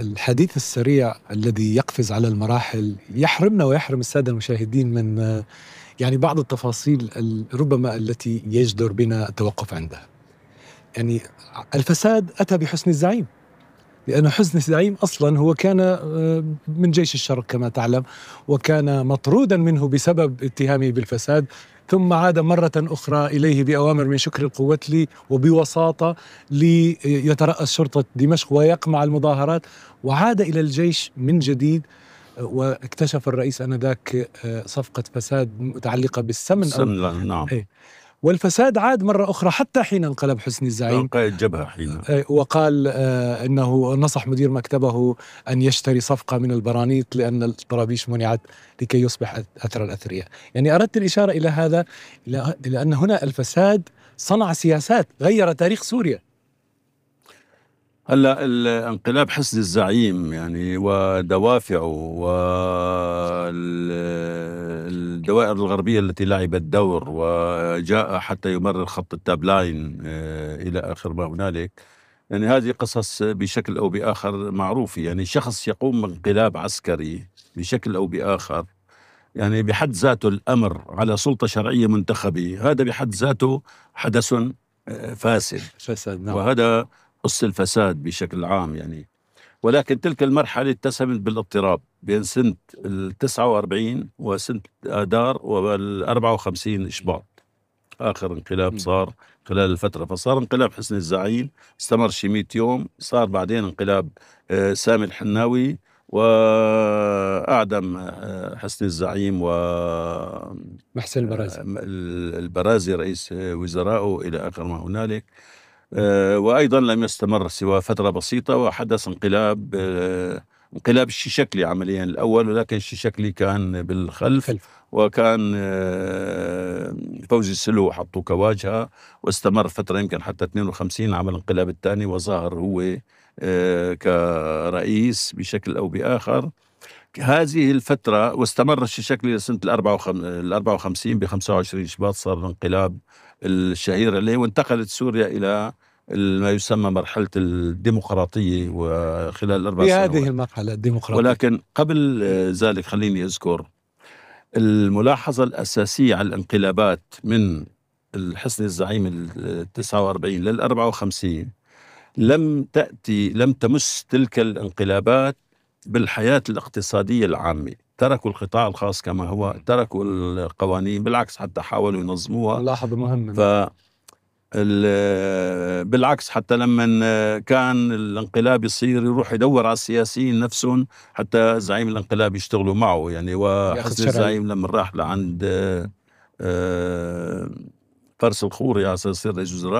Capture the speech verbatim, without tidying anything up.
الحديث السريع الذي يقفز على المراحل يحرمنا ويحرم السادة المشاهدين من يعني بعض التفاصيل ربما التي يجدر بنا التوقف عندها. يعني الفساد أتى بحسن الزعيم، لأن حسن الزعيم أصلا هو كان من جيش الشرق كما تعلم، وكان مطرودا منه بسبب اتهامه بالفساد، ثم عاد مرة أخرى إليه بأوامر من شكر القوتلي وبوساطة ليترأس شرطة دمشق ويقمع المظاهرات، وعاد إلى الجيش من جديد. واكتشف الرئيس آنذاك صفقة فساد متعلقة بالسمن أو نعم. والفساد عاد مرة أخرى حتى حين انقلب حسني الزعيم قائد جبهة حين وقال أنه نصح مدير مكتبه أن يشتري صفقة من البرانيط لأن الطرابيش منعت لكي يصبح أثر الأثرياء. يعني أردت الإشارة إلى هذا، إلى أن هنا الفساد صنع سياسات غير تاريخ سوريا. هلا الانقلاب حسني الزعيم يعني ودوافعه والدوائر الغربية التي لعبت دور وجاء حتى يمرر خط التابلاين إلى آخر ما هنالك، يعني هذه قصص بشكل أو بآخر معروفة. يعني شخص يقوم بانقلاب عسكري بشكل أو بآخر، يعني بحد ذاته الأمر على سلطة شرعية منتخبة، هذا بحد ذاته حدث فاسد. فساد نعم. وهذا قص الفساد بشكل عام يعني. ولكن تلك المرحلة اتسمت بالاضطراب بين سنة التسعة وأربعين وسنة آذار والأربعة وخمسين إشباط، آخر انقلاب صار خلال الفترة. فصار انقلاب حسني الزعيم استمر شي مئة يوم، صار بعدين انقلاب سامي الحناوي وأعدم حسني الزعيم ومحسن البرازي البرازي رئيس وزرائه إلى آخر ما هنالك. وأيضا لم يستمر سوى فترة بسيطة وحدث انقلاب انقلاب الشيشكلي عمليا الأول، ولكن الشيشكلي كان بالخلف وكان فوزي السلو حطوه كواجهة، واستمر فترة يمكن حتى اثنين وخمسين عمل الانقلاب الثاني وظهر هو كرئيس بشكل أو بآخر. هذه الفترة واستمر الشيشكلي لسنة الأربعة وخمسين بخمسة وعشرين شباط صار الانقلاب الشهير عليه، وانتقلت سوريا إلى ما يسمى مرحلة الديمقراطية وخلال الأربع سنوات بهذه المرحلة الديمقراطية. ولكن قبل ذلك خليني أذكر الملاحظة الأساسية على الانقلابات من الحسني الزعيم التسعة وأربعين للأربعة وخمسين، لم تأتي لم تمس تلك الانقلابات بالحياة الاقتصادية العامة. تركوا القطاع الخاص كما هو، تركوا القوانين، بالعكس حتى حاولوا ينظموها. ملاحظة مهمة. ف بالعكس حتى لما كان الانقلاب يصير يروح يدور على السياسيين نفسهم حتى زعيم الانقلاب يشتغلوا معه يعني. وحسني الزعيم لما راح لعند فرس الخوري على أساس يصير رئيس وزراء